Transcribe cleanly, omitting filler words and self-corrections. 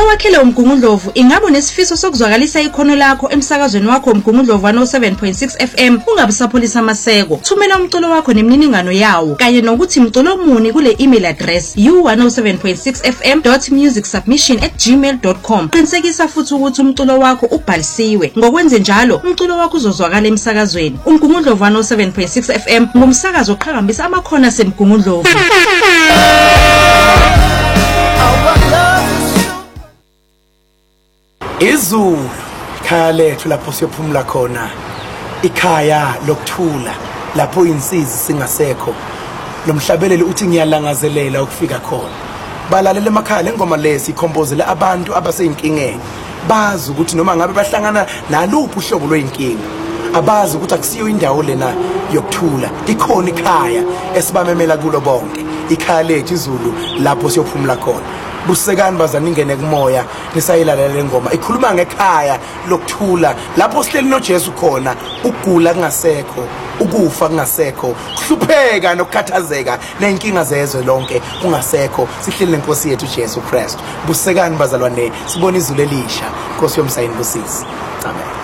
owakhele uMgungundlovu ingabe unesifiso sokuzwakalisa ikhono lakho emsakazweni wakho uMgungundlovu 107.6 FM ungabusapholisa amaseko. Thumela umculo wakho nemininingano yawo kanye nokuthi mculo muni kule email address u107.6fm.musicsubmission@gmail.com. Qinisekisa futhi ukuthi umculo wakho ubhalisiwe. Ngokwenze njalo umculo wakho uzozwakala emsakazweni. uMgungundlovu 107.6 FM ngumsakazo oqhakambisa amakhono aseMgungundlovu. Izulu ikhaya lethu lapho siyophumula khona, ikhaya lokuthula lapho insizi singasekho. Lo mhlabeleli uthi ngiyalangazelela ukufika khona. Balalela emakhaya lengoma lesi ikhompozela abantu abasey'inkingeni, bazi ukuthi noma ngabe bahlangana naluphi uhlobo lwey'nkinga, abazi ukuthi akusiyo indawo lena yokuthula, ikhona ikhaya esibamemela kulo bonke. Ikhaya lethu izulu lapho siyophumula khona. Busekani bazana ingene kumoya nisayilalela lengoma ikhuluma ngekhaya lokuthula lapho sihleli noJesu khona, ukugula kungasekho, ukufa kungasekho, kuhlupheka nokukhathazeka nenkinga zezwe lonke kungasekho, sihleli nenkosi yethu Jesu Kristu. Busekani bazalwane, sibona izulu elisha, Nkosi yomsayini kusisi.